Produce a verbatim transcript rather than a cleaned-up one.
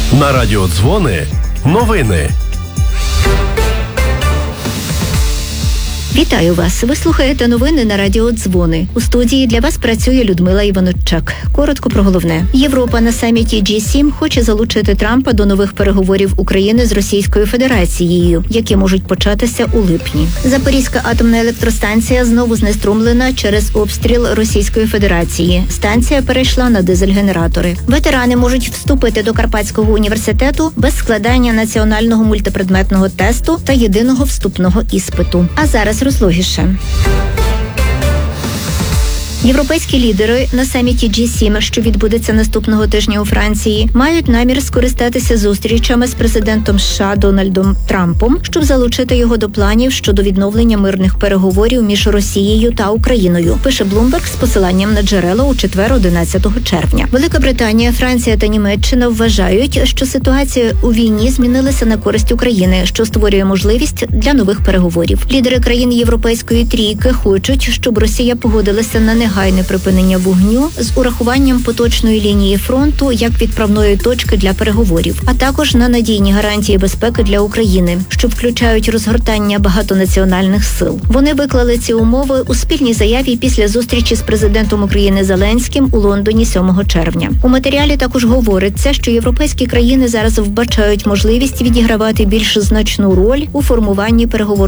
На радіо Дзвони новини. Вітаю вас! Ви слухаєте новини на радіо Дзвони. У студії для вас працює Людмила Іваноччак. Коротко про головне. Європа на саміті джі сім хоче залучити Трампа до нових переговорів України з Російською Федерацією, які можуть початися у липні. Запорізька атомна електростанція знову знеструмлена через обстріл Російської Федерації. Станція перейшла на дизель-генератори. Ветерани можуть вступити до Карпатського університету без складання національного мультипредметного тесту та єдиного вступного іспиту. А зараз розлогіше. Європейські лідери на саміті джі сім, що відбудеться наступного тижня у Франції, мають намір скористатися зустрічами з президентом США Дональдом Трампом, щоб залучити його до планів щодо відновлення мирних переговорів між Росією та Україною, пише Bloomberg з посиланням на джерела у четвер, одинадцятого червня. Велика Британія, Франція та Німеччина вважають, що ситуація у війні змінилася на користь України, що створює можливість для нових переговорів. Лідери країн Європейської трійки хочуть, щоб Росія погодилася на негайне припинення вогню з урахуванням поточної лінії фронту як відправної точки для переговорів, а також на надійні гарантії безпеки для України, що включають розгортання багатонаціональних сил. Вони виклали ці умови у спільній заяві після зустрічі з президентом України Зеленським у Лондоні сьомого червня. У матеріалі також говориться, що європейські країни зараз вбачають можливість відігравати більш значну роль у формуванні переговорів